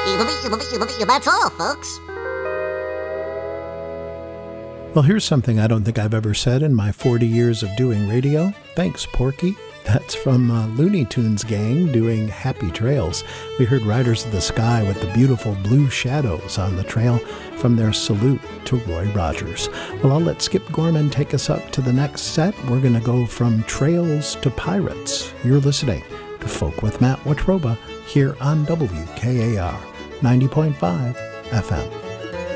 That's all, folks. Well, here's something I don't think I've ever said in my 40 years of doing radio. Thanks, Porky. That's from Looney Tunes gang doing Happy Trails. We heard Riders of the Sky with the beautiful blue shadows on the trail from their salute to Roy Rogers. Well, I'll let Skip Gorman take us up to the next set. We're going to go from trails to pirates. You're listening to Folk with Matt Watroba here on WKAR 90.5 FM.